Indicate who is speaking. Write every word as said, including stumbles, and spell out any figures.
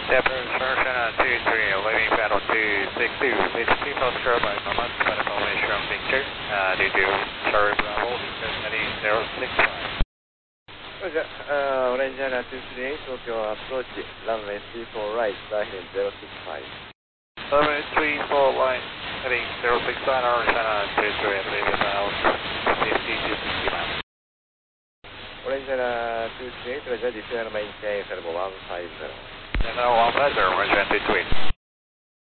Speaker 1: Japan China two three, leaving battle two six two, it's people sure by Mama, but information picture, uh, due to Charlie Bravo, heading zero six five.
Speaker 2: それじゃあ、オレンジアナにじゅうさん、東京アプローチ、ランウェイスリーフォーライト、大変ゼロシックスファイブ。
Speaker 1: Runway three four line, heading zero six five, China two three, leaving about fifty to sixty miles.
Speaker 2: オレンジアナにじゅうさん、それじゃあ、ディスプレイのメインテイン、セレボワンファイブゼロ。
Speaker 1: And now one five zero, one two three.